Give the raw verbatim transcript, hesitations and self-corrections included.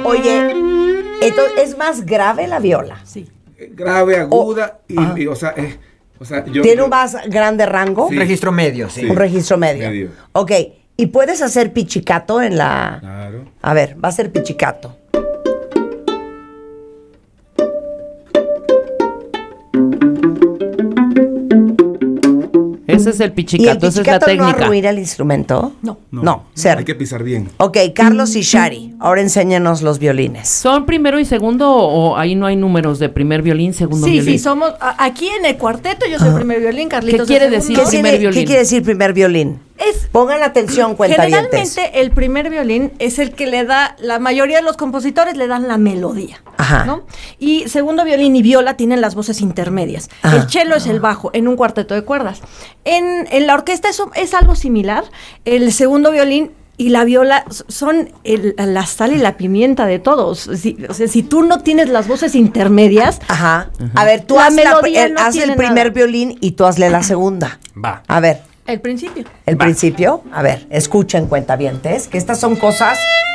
Oye, entonces, ¿es más grave la viola? Sí. Grave, aguda oh, y, y, o sea, eh, o sea, yo... ¿Tiene yo, un más grande rango? Sí. Un registro medio, sí. Sí. Un registro medio. Medio. Ok, ¿y puedes hacer pichicato en la...? Claro. A ver, va a ser pichicato. Ese es el ¿Y el pichicato, esa es la pichicato no técnica. arruina el instrumento? No. No, No, cero. Hay que pisar bien. Ok, Carlos y Shari, ahora enséñanos los violines. ¿Son primero y segundo o ahí no hay números de primer violín, segundo Sí, violín? sí, somos a- aquí en el cuarteto, yo soy primer violín, Carlitos ¿Qué quiere es segundo. decir ¿Qué, primer tiene- violín? ¿Qué quiere decir primer violín? Es Pongan atención, cuentavientes. generalmente el primer violín es el que le da, la mayoría de los compositores le dan la melodía. Ajá. ¿No? Y segundo violín y viola tienen las voces intermedias. Ajá. El cello es el bajo en un cuarteto de cuerdas. En, en la orquesta eso es algo similar. El segundo violín y la viola son el- la sal y la pimienta de todos. Si, o sea, si tú no tienes las voces intermedias, Ajá. A ver, tú La haz, la- melodía el, no haz tiene el primer nada. violín y tú hazle la segunda. Va. A ver, el principio. el principio. A ver, escuchen, cuentavientes, que estas son cosas